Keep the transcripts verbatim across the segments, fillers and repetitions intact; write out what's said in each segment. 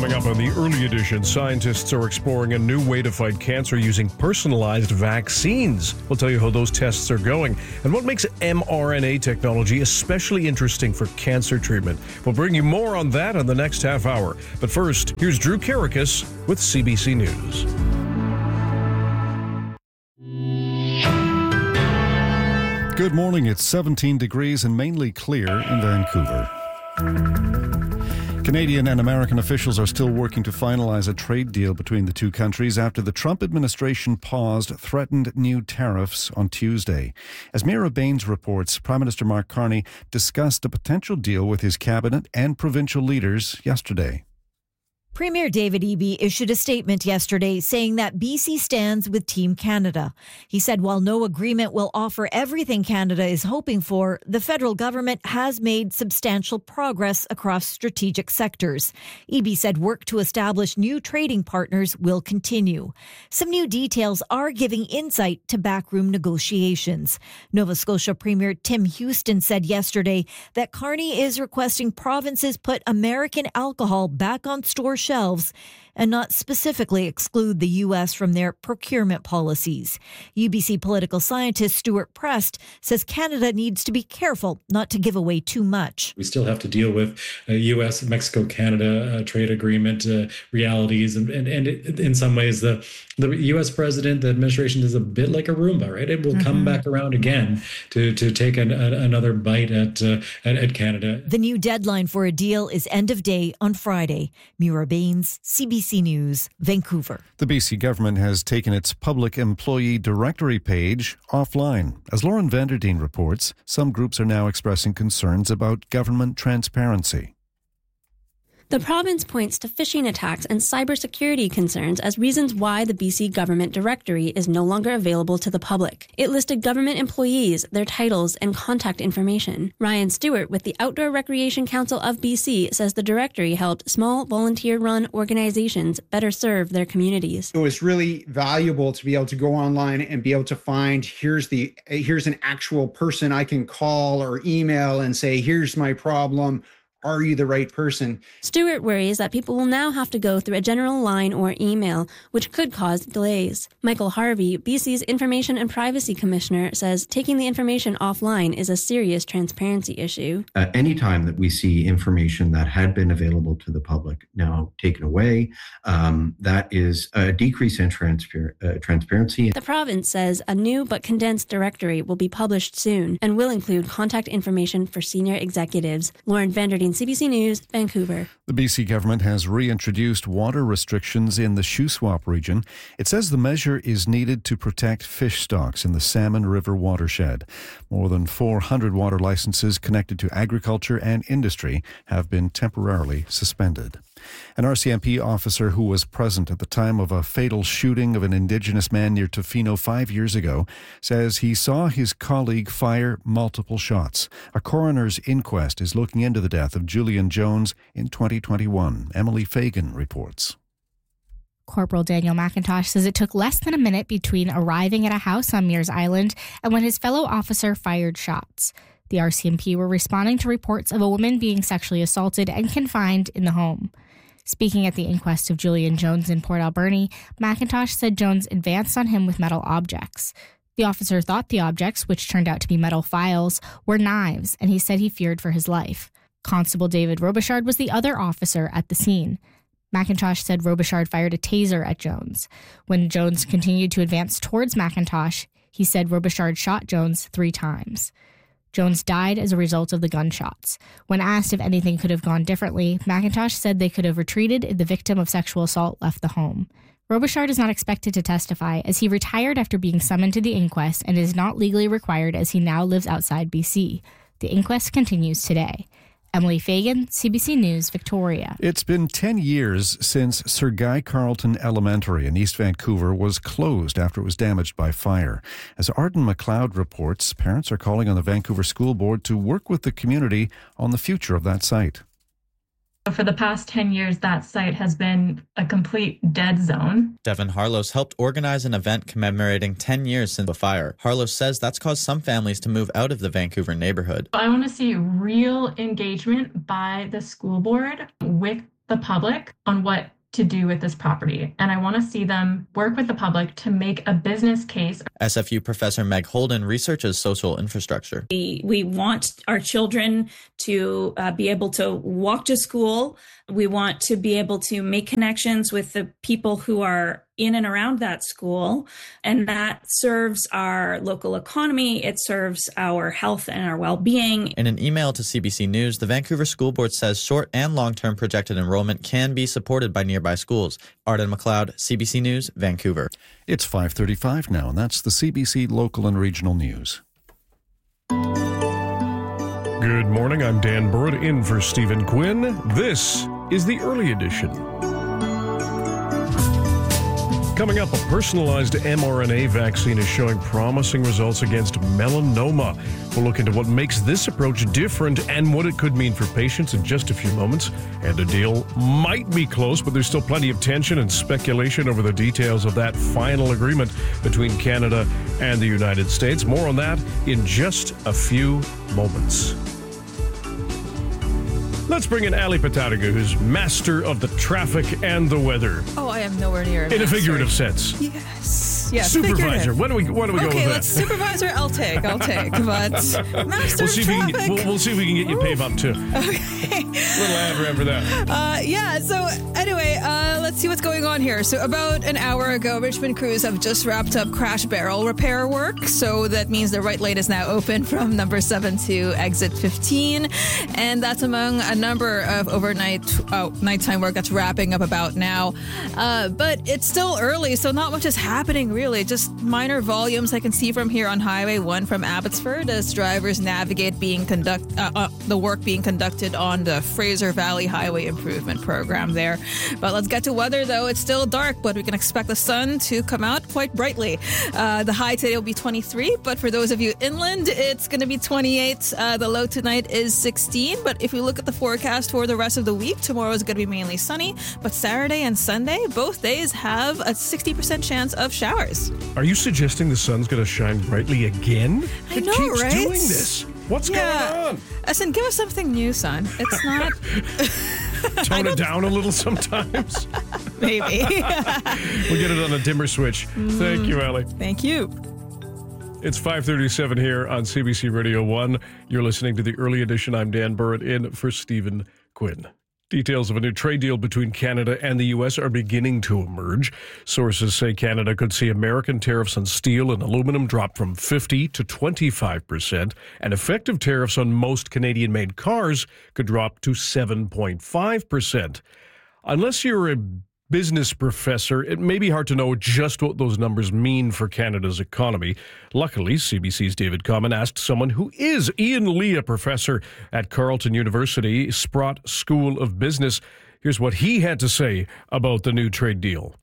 Coming up on the early edition, scientists are exploring a new way to fight cancer using personalized vaccines. We'll tell you how those tests are going and what makes mRNA technology especially interesting for cancer treatment. We'll bring you more on that in the next half hour. But first, here's Drew Karakis with C B C News. Good morning. It's seventeen degrees and mainly clear in Vancouver. Canadian and American officials are still working to finalize a trade deal between the two countries after the Trump administration paused threatened new tariffs on Tuesday. As Mira Baines reports, Prime Minister Mark Carney discussed a potential deal with his cabinet and provincial leaders yesterday. Premier David Eby issued a statement yesterday saying that B C stands with Team Canada. He said while no agreement will offer everything Canada is hoping for, the federal government has made substantial progress across strategic sectors. Eby said work to establish new trading partners will continue. Some new details are giving insight to backroom negotiations. Nova Scotia Premier Tim Houston said yesterday that Carney is requesting provinces put American alcohol back on store shelves and not specifically exclude the U S from their procurement policies. U B C political scientist Stuart Prest says Canada needs to be careful not to give away too much. We still have to deal with uh, U S Mexico-Canada uh, trade agreement uh, realities. And, and, and it, in some ways, the, the U S president, the administration is a bit like a Roomba, right? It will mm-hmm. come back around again to, to take an, a, another bite at, uh, at, at Canada. The new deadline for a deal is end of day on Friday. Mira Baines, C B C News, Vancouver. The B C government has taken its public employee directory page offline. As Lauren Vanderdeen reports, some groups are now expressing concerns about government transparency. The province points to phishing attacks and cybersecurity concerns as reasons why the B C government directory is no longer available to the public. It listed government employees, their titles, and contact information. Ryan Stewart with the Outdoor Recreation Council of B C says the directory helped small volunteer-run organizations better serve their communities. It was really valuable to be able to go online and be able to find here's the here's an actual person I can call or email and say, here's my problem. Are you the right person? Stewart worries that people will now have to go through a general line or email, which could cause delays. Michael Harvey, B C's Information and Privacy Commissioner, says taking the information offline is a serious transparency issue. Uh, anytime that we see information that had been available to the public now taken away, um, that is a decrease in transpar- uh, transparency. The province says a new but condensed directory will be published soon and will include contact information for senior executives. Lauren Vanderdeen, C B C News, Vancouver. The B C government has reintroduced water restrictions in the Shuswap region. It says the measure is needed to protect fish stocks in the Salmon River watershed. More than four hundred water licenses connected to agriculture and industry have been temporarily suspended. An R C M P officer who was present at the time of a fatal shooting of an Indigenous man near Tofino five years ago says he saw his colleague fire multiple shots. A coroner's inquest is looking into the death of Julian Jones in twenty twenty-one. Emily Fagan reports. Corporal Daniel McIntosh says it took less than a minute between arriving at a house on Mears Island and when his fellow officer fired shots. The R C M P were responding to reports of a woman being sexually assaulted and confined in the home. Speaking at the inquest of Julian Jones in Port Alberni, McIntosh said Jones advanced on him with metal objects. The officer thought the objects, which turned out to be metal files, were knives, and he said he feared for his life. Constable David Robichard was the other officer at the scene. McIntosh said Robichard fired a taser at Jones. When Jones continued to advance towards McIntosh, he said Robichard shot Jones three times. Jones died as a result of the gunshots. When asked if anything could have gone differently, McIntosh said they could have retreated if the victim of sexual assault left the home. Robichard is not expected to testify as he retired after being summoned to the inquest and is not legally required as he now lives outside B C. The inquest continues today. Emily Fagan, C B C News, Victoria. It's been ten years since Sir Guy Carleton Elementary in East Vancouver was closed after it was damaged by fire. As Arden McLeod reports, parents are calling on the Vancouver School Board to work with the community on the future of that site. For the past ten years, that site has been a complete dead zone. Devin Harlos helped organize an event commemorating ten years since the fire. Harlos says that's caused some families to move out of the Vancouver neighborhood. I want to see real engagement by the school board with the public on what to do with this property. And I want to see them work with the public to make a business case. S F U professor Meg Holden researches social infrastructure. We, we want our children to uh, be able to walk to school. We want to be able to make connections with the people who are in and around that school. And that serves our local economy. It serves our health and our well-being. In an email to C B C News, the Vancouver School Board says short and long-term projected enrollment can be supported by nearby schools. Arden McLeod, C B C News, Vancouver. It's five thirty-five now, and that's the C B C local and regional news. Good morning. I'm Dan Burrett in for Stephen Quinn. This is the Early Edition. Coming up, a personalized mRNA vaccine is showing promising results against melanoma. We'll look into what makes this approach different and what it could mean for patients in just a few moments. And a deal might be close, but there's still plenty of tension and speculation over the details of that final agreement between Canada and the United States. More on that in just a few moments. Let's bring in Ali Patariga, who's master of the traffic and the weather. Oh, I am nowhere near. In a figurative sense. Yes. Yes. Supervisor. What do we? What do we okay, go with that? Okay, let's supervisor. I'll take. I'll take. But master we'll see of if we traffic. can, we'll, we'll see if we can get you paid up too. Okay. Little ad for that. Uh, yeah. So anyway, uh, let's see what's going on here. So about an hour ago, Richmond crews have just wrapped up crash barrel repair work. So that means the right lane is now open from number seven to exit fifteen, and that's among a number of overnight uh, nighttime work that's wrapping up about now. Uh, but it's still early, so not much is happening really. Just minor volumes I can see from here on Highway one from Abbotsford as drivers navigate being conduct uh, uh, the work being conducted on the Fraser Valley Highway Improvement Program there. But let's get to weather though. It's still dark, but we can expect the sun to come out quite brightly. Uh, the high today will be twenty-three, but for those of you inland, it's going to be twenty-eight. Uh, the low tonight is sixteen. But if we look at the forecast for the rest of the week, tomorrow is going to be mainly sunny, but Saturday and Sunday, both days have a sixty percent chance of showers. Are you suggesting the sun's going to shine brightly again? I it know, keeps right? doing this. What's yeah. going on? Listen, give us something new, son. It's not... Tone it down a little sometimes. Maybe. We'll get it on a dimmer switch. Mm. Thank you, Ali. Thank you. It's five thirty-seven here on C B C Radio one. You're listening to the Early Edition. I'm Dan Burrett in for Stephen Quinn. Details of a new trade deal between Canada and the U S are beginning to emerge. Sources say Canada could see American tariffs on steel and aluminum drop from fifty to twenty-five percent, and effective tariffs on most Canadian-made cars could drop to seven point five percent. Unless you're a business professor, it may be hard to know just what those numbers mean for Canada's economy. Luckily, C B C's David Common asked someone who is Ian Lee, a professor at Carleton University, Sprott School of Business. Here's what he had to say about the new trade deal.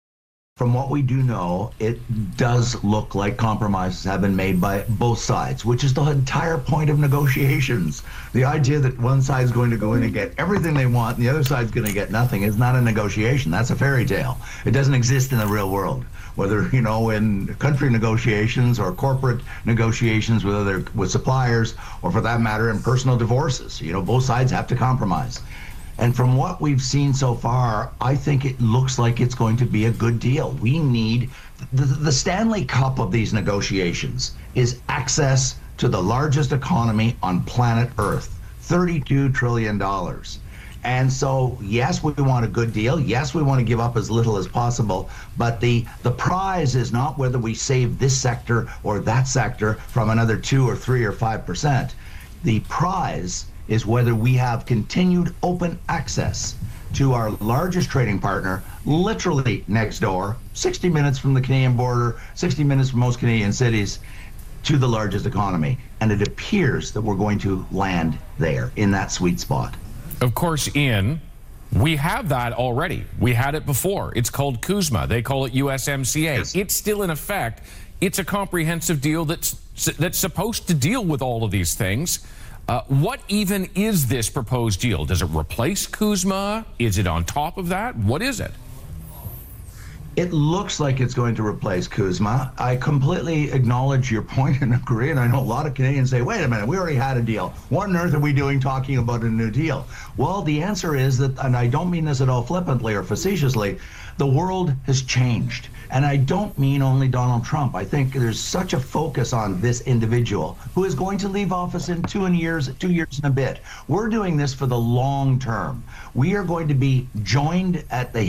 From what we do know, it does look like compromises have been made by both sides, which is the entire point of negotiations. The idea that one side is going to go in and get everything they want and the other side's going to get nothing is not a negotiation. That's a fairy tale. It doesn't exist in the real world, whether, you know, in country negotiations or corporate negotiations with other with suppliers, or for that matter, in personal divorces. You know, both sides have to compromise. And from what we've seen so far, I think it looks like it's going to be a good deal. We need, the, the Stanley Cup of these negotiations is access to the largest economy on planet Earth, thirty-two trillion dollars. And so, yes, we want a good deal. Yes, we want to give up as little as possible. But the, the prize is not whether we save this sector or that sector from another two or three or five percent. The prize is whether we have continued open access to our largest trading partner, literally next door, sixty minutes from the Canadian border, sixty minutes from most Canadian cities, to the largest economy. And it appears that we're going to land there in that sweet spot. Of course, Ian, we have that already. We had it before. It's called CUSMA. They call it U S M C A. Yes. It's still in effect. It's a comprehensive deal that's that's supposed to deal with all of these things. Uh, what even is this proposed deal? Does it replace CUSMA? Is it on top of that? What is it? It looks like it's going to replace CUSMA. I completely acknowledge your point and agree, and I know a lot of Canadians say, wait a minute, we already had a deal. What on earth are we doing talking about a new deal? Well, the answer is that, and I don't mean this at all flippantly or facetiously, the world has changed. And I don't mean only Donald Trump. I think there's such a focus on this individual who is going to leave office in two and years, two years and a bit. We're doing this for the long term. We are going to be joined at the